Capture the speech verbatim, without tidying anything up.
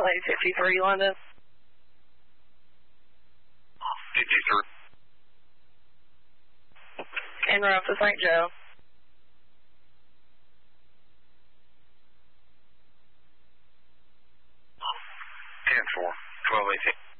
eight fifty-three, London. fifty-three. En route to Saint Joe. ten four, twelve eighteen.